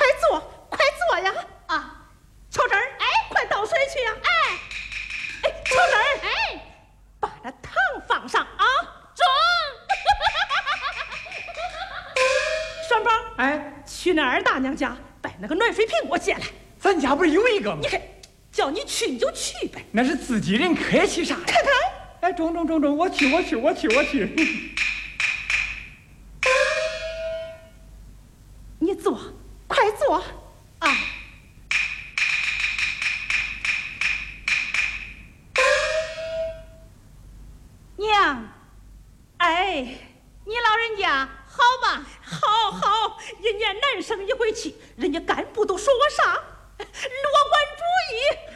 快坐，快坐呀！啊，秋珍儿，哎，快倒水去呀！哎，秋珍儿，哎，把那糖放上啊！ 中。 栓宝， 哎， 去那二大娘家把那个暖水瓶给我借来。 咱家不是有一个吗？ 你看，叫你去你就去呗。 那是自己人，客气啥呀？ 看看， 哎，中，我去。 你坐，快坐啊！娘，哎， 你老人家好吗？ 好，一年难生一回气，人家干部都说我啥？我管主意。